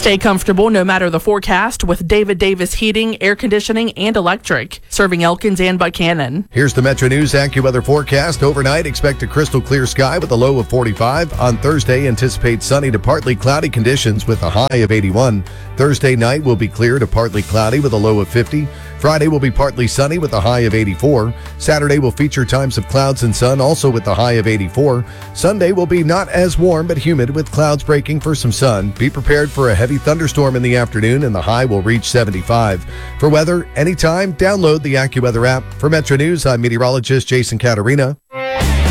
Stay comfortable no matter the forecast with David Davis Heating, Air Conditioning, and Electric, serving Elkins and Buchanan. Here's the Metro News AccuWeather forecast. Overnight, expect a crystal clear sky with a low of 45. On Thursday, anticipate sunny to partly cloudy conditions with a high of 81. Thursday night will be clear to partly cloudy with a low of 50. Friday will be partly sunny with a high of 84. Saturday will feature times of clouds and sun, also with a high of 84. Sunday will be not as warm but humid with clouds breaking for some sun. Be prepared for a heavy thunderstorm in the afternoon and the high will reach 75. For weather, anytime, download the AccuWeather app. For Metro News, I'm meteorologist Jason Caterina.